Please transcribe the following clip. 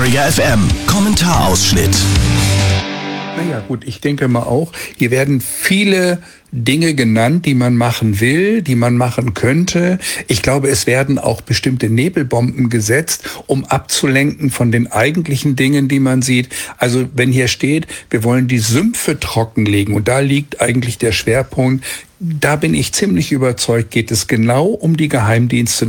Detektor FM. Kommentarausschnitt. Naja gut, ich denke mal auch, hier werden viele Dinge genannt, die man machen will, die man machen könnte. Ich glaube, es werden auch bestimmte Nebelbomben gesetzt, um abzulenken von den eigentlichen Dingen, die man sieht. Also wenn hier steht, wir wollen die Sümpfe trockenlegen und da liegt eigentlich der Schwerpunkt, da bin ich ziemlich überzeugt, geht es genau um die Geheimdienste